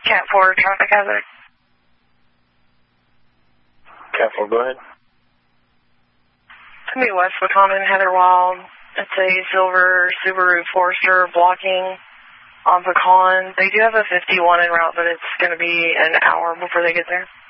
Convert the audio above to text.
Cat 4 traffic hazard. Cat 4, go ahead. It's going to be West Wacomin, Heather Wild. It's a silver Subaru Forester blocking on Pecan. They do have a 51 en route, but it's going to be an hour before they get there.